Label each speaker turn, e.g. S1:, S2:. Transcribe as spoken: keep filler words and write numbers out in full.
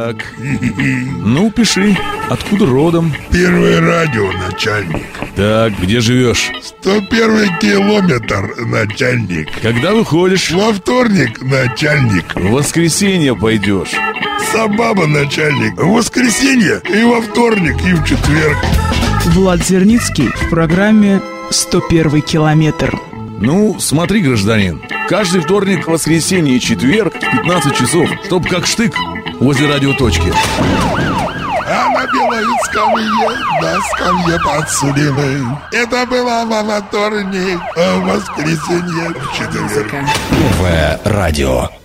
S1: Так. Ну, пиши. Откуда родом?
S2: Первое радио, начальник.
S1: Так, где живешь?
S2: сто первый километр, начальник.
S1: Когда выходишь?
S2: Во вторник, начальник.
S1: В воскресенье пойдешь.
S2: Сабаба, начальник. В воскресенье и во вторник, и в четверг.
S3: Влад Зерницкий в программе «сто первый километр».
S1: Ну, смотри, гражданин, каждый вторник, воскресенье и четверг в пятнадцать часов, чтоб как штык возле радиоточки.
S2: А на белой скамье, на скамье подсудимый. Это было во вторник, а в воскресенье в четверг.
S4: Новое радио.